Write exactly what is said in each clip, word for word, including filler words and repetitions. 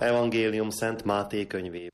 Evangélium Szent Máté könyvéből.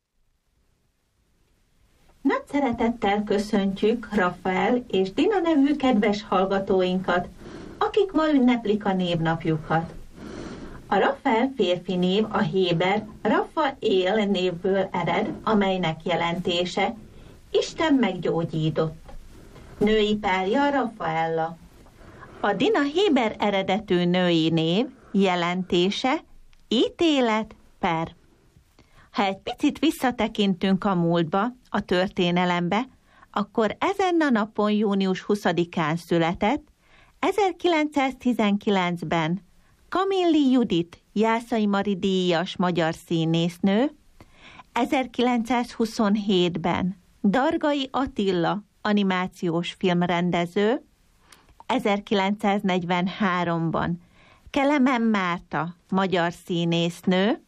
Nagy szeretettel köszöntjük Rafael és Dina nevű kedves hallgatóinkat, akik ma ünneplik a névnapjukat. A Rafael férfi név a héber Rafael névből ered, amelynek jelentése Isten meggyógyított. Női párja Rafaella. A Dina héber eredetű női név jelentése ítélet, per. Ha egy picit visszatekintünk a múltba, a történelembe, akkor ezen a napon június huszadikán született, ezerkilencszáztizenkilencben Kamilli Judit Jászai Mari díjas magyar színésznő, ezerkilencszázhuszonhétben Dargai Attila animációs filmrendező, ezerkilencszáznegyvenháromban Kelemen Márta magyar színésznő,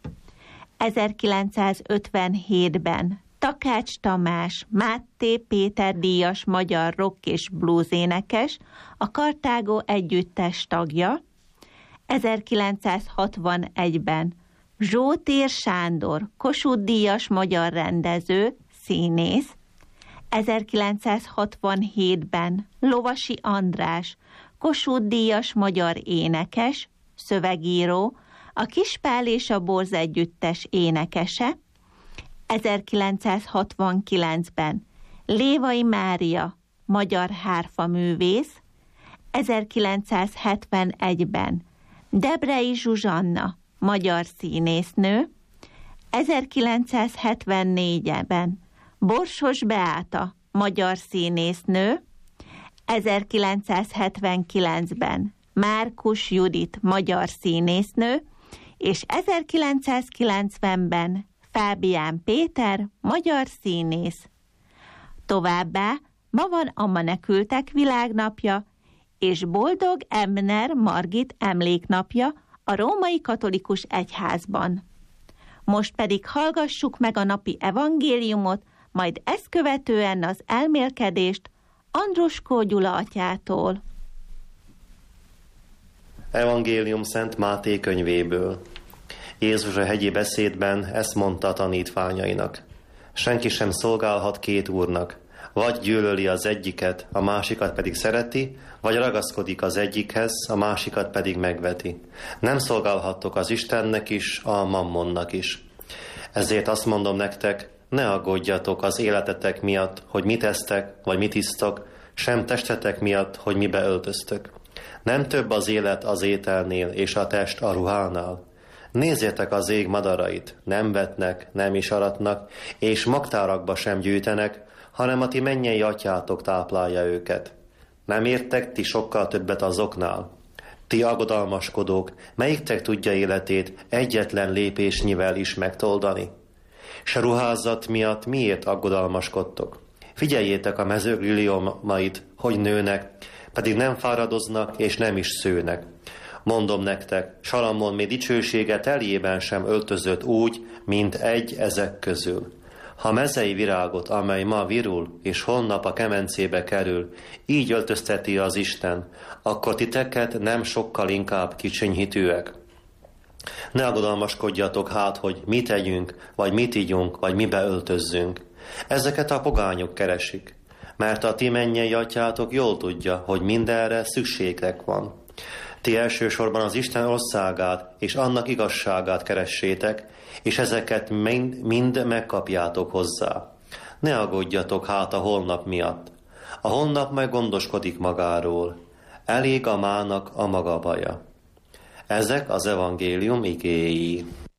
ezerkilencszázötvenhétben Takács Tamás Máté Péter díjas magyar rock és blues énekes, a Kartágó együttes tagja, ezerkilencszázhatvanegyben Zsótér Sándor Kossuth díjas magyar rendező, színész, ezerkilencszázhatvanhétben Lovasi András Kossuth díjas magyar énekes, szövegíró, a Kispál és a Borz együttes énekese, ezerkilencszázhatvankilencben Lévai Mária magyar hárfaművész, ezerkilencszázhetvenegyben Debrei Zsuzsanna magyar színésznő, ezerkilencszázhetvennégyben Borsos Beáta magyar színésznő, ezerkilencszázhetvenkilencben Márkus Judit magyar színésznő, és ezerkilencszázkilencvenben Fábián Péter magyar színész. Továbbá ma van a menekültek világnapja, és Boldog Ebner Margit emléknapja a római katolikus egyházban. Most pedig hallgassuk meg a napi evangéliumot, majd ezt követően az elmélkedést Andruskó Gyula atyától. Evangélium Szent Máté könyvéből. Jézus a hegyi beszédben ezt mondta a tanítványainak. Senki sem szolgálhat két úrnak, vagy gyűlöli az egyiket, a másikat pedig szereti, vagy ragaszkodik az egyikhez, a másikat pedig megveti. Nem szolgálhattok az Istennek is, a mammonnak is. Ezért azt mondom nektek, ne aggódjatok az életetek miatt, hogy mit esztek, vagy mit isztok, sem testetek miatt, hogy mibe öltöztök. Nem több az élet az ételnél, és a test a ruhánál. Nézzétek az ég madarait, nem vetnek, nem is aratnak, és magtárakba sem gyűjtenek, hanem a ti mennyei atyátok táplálja őket. Nem értek ti sokkal többet azoknál? Ti aggodalmaskodók, melyiktek tudja életét egyetlen lépésnyivel is megtoldani? S a ruházat miatt miért aggodalmaskodtok? Figyeljétek a mezők liliomait, hogy nőnek, pedig nem fáradoznak és nem is szőnek. Mondom nektek, Salamon még dicsősége teljében sem öltözött úgy, mint egy ezek közül. Ha mezei virágot, amely ma virul, és holnap a kemencébe kerül, így öltözteti az Isten, akkor titeket nem sokkal inkább kicsinyhitűek. Ne aggodalmaskodjatok hát, hogy mit tegyünk, vagy mit ígyunk, vagy mibe öltözzünk. Ezeket a pogányok keresik, mert a ti mennyei atyátok jól tudja, hogy mindenre szükségek van. Ti elsősorban az Isten országát és annak igazságát keressétek, és ezeket mind, mind megkapjátok hozzá. Ne aggódjatok hát a holnap miatt. A holnap majd gondoskodik magáról. Elég a mának a maga baja. Ezek az evangélium igéi.